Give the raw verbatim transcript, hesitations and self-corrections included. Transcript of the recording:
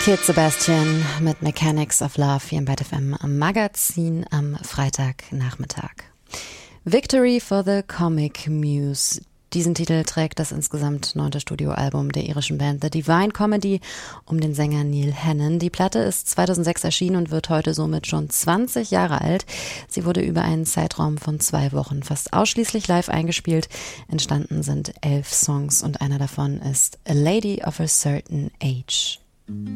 Kid Sebastian mit Mechanics of Love hier im Byte F M am Magazin am Freitagnachmittag. Victory for the Comic Muse. Diesen Titel trägt das insgesamt neunte Studioalbum der irischen Band The Divine Comedy um den Sänger Neil Hannon. Die Platte ist zweitausendsechs erschienen und wird heute somit schon zwanzig Jahre alt. Sie wurde über einen Zeitraum von zwei Wochen fast ausschließlich live eingespielt. Entstanden sind elf Songs und einer davon ist A Lady of a Certain Age.